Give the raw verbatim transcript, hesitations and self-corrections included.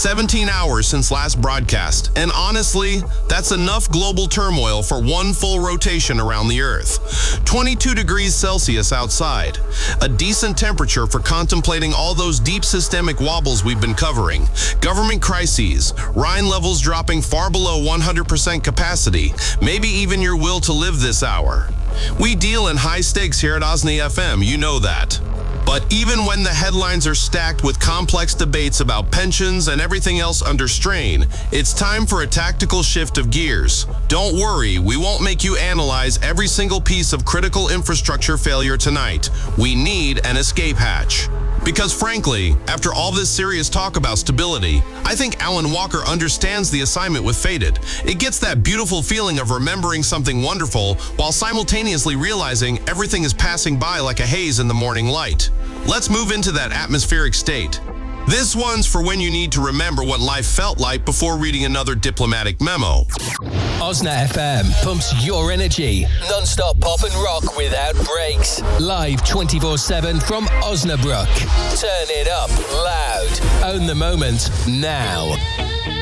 seventeen hours since last broadcast, and honestly, that's enough global turmoil for one full rotation around the Earth. twenty-two degrees Celsius outside, a decent temperature for contemplating all those deep systemic wobbles we've been covering, government crises, Rhine levels dropping far below one hundred percent capacity, maybe even your will to live this hour. We deal in high stakes here at Osney F M, you know that. But even when the headlines are stacked with complex debates about pensions and everything else under strain, it's time for a tactical shift of gears. Don't worry, we won't make you analyze every single piece of critical infrastructure failure tonight. We need an escape hatch. Because frankly, after all this serious talk about stability, I think Alan Walker understands the assignment with Faded. It gets that beautiful feeling of remembering something wonderful while simultaneously realizing everything is passing by like a haze in the morning light. Let's move into that atmospheric state. This one's for when you need to remember what life felt like before reading another diplomatic memo. Osna F M pumps your energy. Non-stop pop and rock without breaks. Live twenty-four seven from Osnabrück. Turn it up loud. Own the moment now.